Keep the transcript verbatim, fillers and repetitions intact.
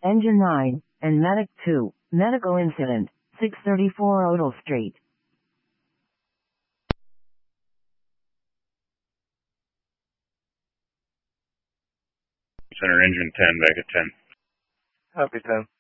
Engine nine, and Medic two, medical incident, six thirty-four Odell Street. Center engine ten, back at ten. Copy ten.